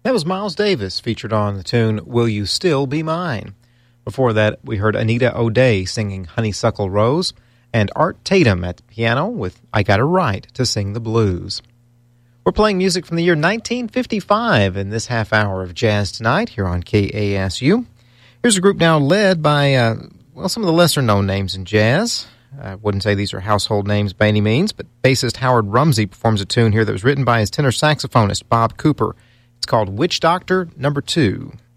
That was Miles Davis, featured on the tune Will You Still Be Mine. Before that, we heard Anita O'Day singing Honeysuckle Rose, and Art Tatum at the piano with I Got a Right to Sing the Blues. We're playing music from the year 1955 in this half hour of Jazz Tonight here on KASU. Here's a group now led by, some of the lesser-known names in jazz. I wouldn't say these are household names by any means, but bassist Howard Rumsey performs a tune here that was written by his tenor saxophonist Bob Cooper. It's called Witch Doctor Number 2.